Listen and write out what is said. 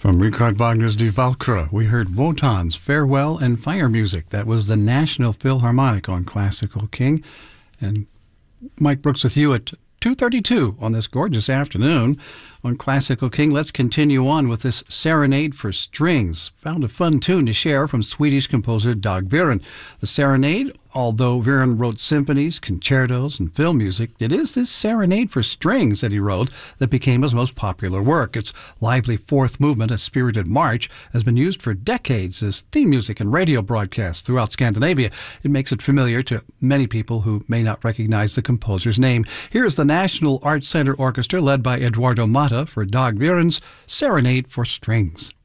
From Richard Wagner's Die Walküre, we heard Wotan's Farewell and Fire Music. That was the National Philharmonic on Classical King. And Mike Brooks with you at 2:32 on this gorgeous afternoon on Classical King. Let's continue on with this Serenade for Strings. Found a fun tune to share from Swedish composer Dag Viren. The Serenade, although Viren wrote symphonies, concertos, and film music, it is this Serenade for Strings that he wrote that became his most popular work. Its lively fourth movement, a spirited march, has been used for decades as theme music and radio broadcasts throughout Scandinavia. It makes it familiar to many people who may not recognize the composer's name. Here is the National Arts Center Orchestra led by Eduardo Mata for Dag Viren's Serenade for Strings.